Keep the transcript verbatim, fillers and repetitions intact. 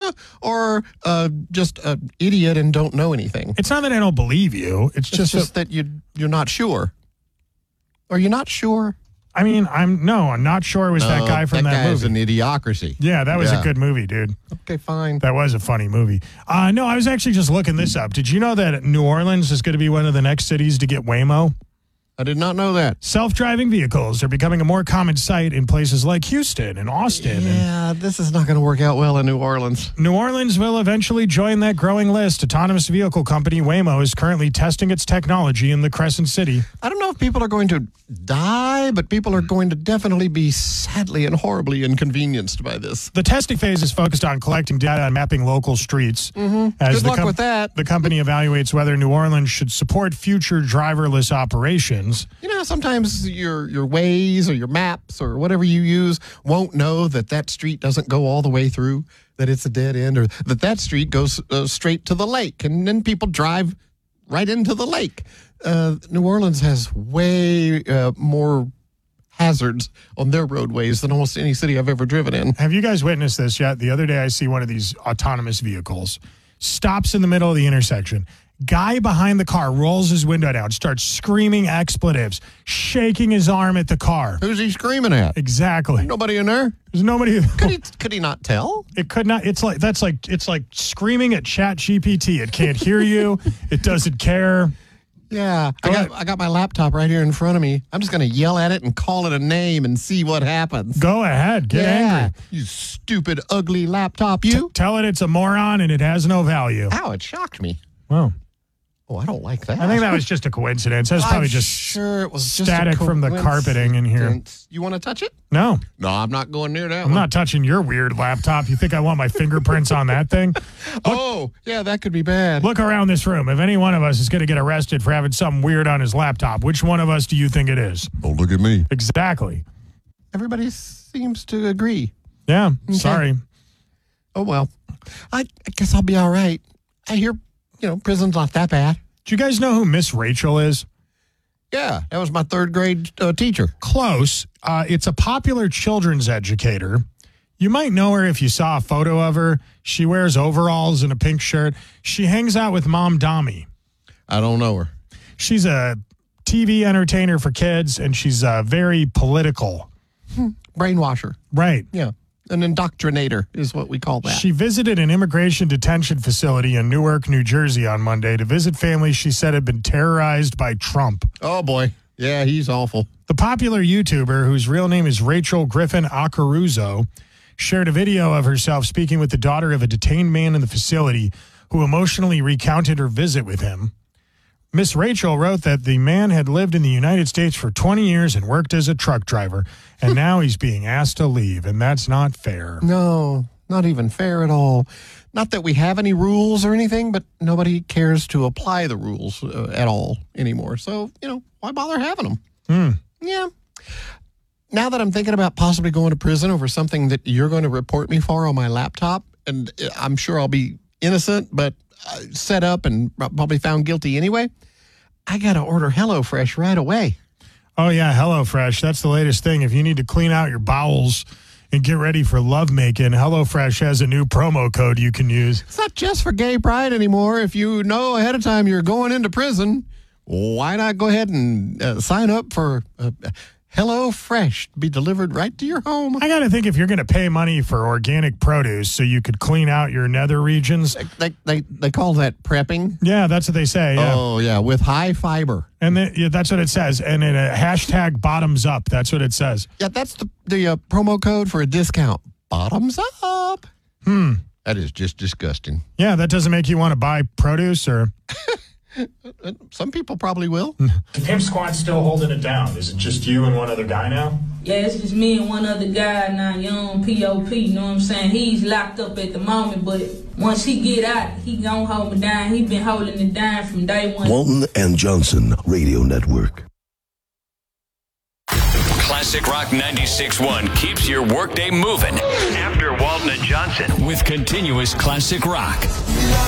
or uh, just an idiot and don't know anything. It's not that I don't believe you. It's, It's just, just that, that you, you're not sure. Are you not sure? I mean, I'm no, I'm not sure it was that guy from that, that guy's movie. an idiocracy. Yeah, that was Yeah. a good movie, dude. Okay, fine. That was a funny movie. Uh, no, I was actually just looking this up. Did you know that New Orleans is going to be one of the next cities to get Waymo? I did not know that. Self-driving vehicles are becoming a more common sight in places like Houston and Austin. And Yeah, this is not going to work out well in New Orleans. New Orleans will eventually join that growing list. Autonomous vehicle company Waymo is currently testing its technology in the Crescent City. I don't know if people are going to die, but people are going to definitely be sadly and horribly inconvenienced by this. The testing phase is focused on collecting data and mapping local streets. Mm-hmm. Good luck with that. The company evaluates whether New Orleans should support future driverless operations. You know, sometimes your your Waze or your maps or whatever you use won't know that that street doesn't go all the way through, that it's a dead end, or that that street goes uh, straight to the lake, and then people drive right into the lake. Uh, New Orleans has way uh, more hazards on their roadways than almost any city I've ever driven in. Have you guys witnessed this yet? The other day I see one of these autonomous vehicles, stops in the middle of the intersection. Guy behind the car rolls his window down, starts screaming expletives, shaking his arm at the car. Who's he screaming at? Exactly. Nobody in there? There's nobody. Could he, could he not tell? It could not. It's like that's like it's like screaming at Chat G P T. It can't hear you. It doesn't care. Yeah, I got, I got my laptop right here in front of me. I'm just going to yell at it and call it a name and see what happens. Go ahead. Get yeah, angry. You stupid, ugly laptop, you. T- tell it it's a moron and it has no value. Ow, it shocked me. Well, Oh, I don't like that. I think that was just a coincidence. That's probably I'm just sure it was static just a from the carpeting in here. coincidence. You want to touch it? No, No, I'm not going near that I'm one. not touching your weird laptop. You think I want my fingerprints on that thing? Oh, yeah, that could be bad. Look around this room. If any one of us is going to get arrested for having something weird on his laptop, which one of us do you think it is? Don't look at me. Exactly. Everybody seems to agree. Yeah, sorry. Oh, well, I, I guess I'll be all right. I hear, you know, prison's not that bad. Do you guys know who Miss Rachel is? Yeah, that was my third grade uh, teacher. Close. Uh, it's a popular children's educator. You might know her if you saw a photo of her. She wears overalls and a pink shirt. She hangs out with Mom Dami. I don't know her. She's a T V entertainer for kids, and she's uh, very political. Brainwasher. Right. Yeah. An indoctrinator is what we call that. She visited an immigration detention facility in Newark, New Jersey on Monday to visit families she said had been terrorized by Trump. Oh, boy. Yeah, he's awful. The popular YouTuber, whose real name is Rachel Griffin Acaruso, shared a video of herself speaking with the daughter of a detained man in the facility who emotionally recounted her visit with him. Miss Rachel wrote that the man had lived in the United States for twenty years and worked as a truck driver, and now he's being asked to leave, and that's not fair. No, not even fair at all. Not that we have any rules or anything, but nobody cares to apply the rules uh, at all anymore. So, you know, why bother having them? Hmm. Yeah. Now that I'm thinking about possibly going to prison over something that you're going to report me for on my laptop, and I'm sure I'll be innocent, but uh, set up and probably found guilty anyway, I got to order HelloFresh right away. Oh, yeah, HelloFresh. That's the latest thing. If you need to clean out your bowels and get ready for lovemaking, HelloFresh has a new promo code you can use. It's not just for gay pride anymore. If you know ahead of time you're going into prison, why not go ahead and uh, sign up for uh, HelloFresh to be delivered right to your home? I got to think if you're going to pay money for organic produce so you could clean out your nether regions. They, they, they call that prepping. Yeah, that's what they say. Yeah. Oh, yeah, with high fiber. And the, yeah, that's what it says. And in a hashtag bottoms up, that's what it says. Yeah, that's the, the uh, promo code for a discount. Bottoms up. Hmm. That is just disgusting. Yeah, that doesn't make you want to buy produce or... Some people probably will. The Pimp Squad's still holding it down. Is it just you and one other guy now? Yeah, it's just me and one other guy now, young P O P, you know what I'm saying? He's locked up at the moment, but once he get out, he gonna hold me down. He been holding it down from day one. Walton and Johnson Radio Network. Classic Rock ninety-six point one keeps your workday moving. After Walton and Johnson with continuous classic rock.